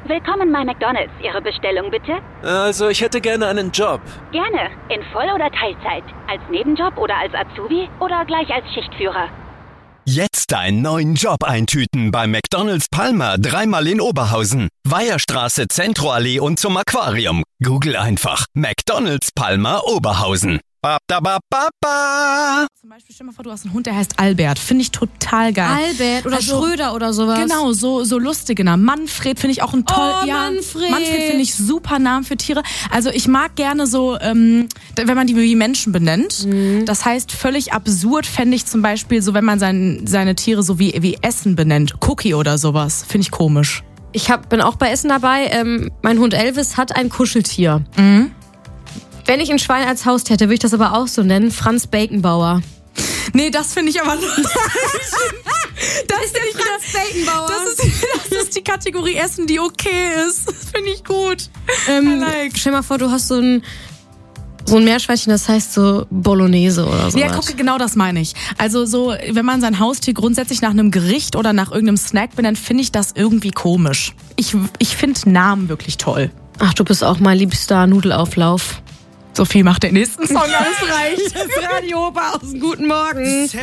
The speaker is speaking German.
Willkommen bei McDonald's. Ihre Bestellung bitte? Also, ich hätte gerne einen Job. Gerne. In Voll- oder Teilzeit. Als Nebenjob oder als Azubi oder gleich als Schichtführer. Jetzt einen neuen Job eintüten bei McDonald's Palmer, 3-mal in Oberhausen. Weiherstraße, Zentroallee und zum Aquarium. Google einfach McDonald's Palmer Oberhausen. Zum Beispiel, stell dir mal vor, du hast einen Hund, der heißt Albert. Finde ich total geil. Albert oder Schröder oder sowas. Genau, so lustige Namen. Manfred finde ich auch ein toll. Oh, ja, Manfred. Manfred finde ich super Namen für Tiere. Also ich mag gerne so, wenn man die wie Menschen benennt. Das heißt, völlig absurd fände ich zum Beispiel so, wenn man seine Tiere so wie Essen benennt. Cookie oder sowas. Finde ich komisch. Ich bin auch bei Essen dabei. Mein Hund Elvis hat ein Kuscheltier. Wenn ich ein Schwein als Haustier hätte, würde ich das aber auch so nennen. Franz Baconbauer. Nee, das finde ich aber nicht. Das ist der Franz Baconbauer. Das ist die Kategorie Essen, die okay ist. Das finde ich gut. Stell mal vor, du hast so ein Meerschweinchen, das heißt so Bolognese oder so. Ja, guck, genau das meine ich. Also so, wenn man sein Haustier grundsätzlich nach einem Gericht oder nach irgendeinem Snack benennt, finde ich das irgendwie komisch. Ich finde Namen wirklich toll. Ach, du bist auch mein liebster Nudelauflauf. Sophie macht den nächsten Song, alles reicht. Das Radio aus Guten Morgen.